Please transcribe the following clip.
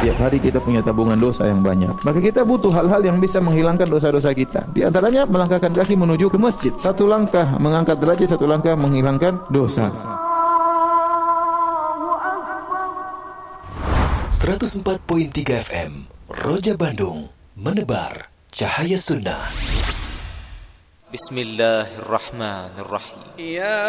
Setiap hari kita punya tabungan dosa yang banyak. Maka kita butuh hal-hal yang bisa menghilangkan dosa-dosa kita. Di antaranya melangkahkan kaki menuju ke masjid. Satu langkah mengangkat derajat, satu langkah menghilangkan dosa. 104.3 FM Roja Bandung, menebar cahaya sunnah. Bismillahirrahmanirrahim.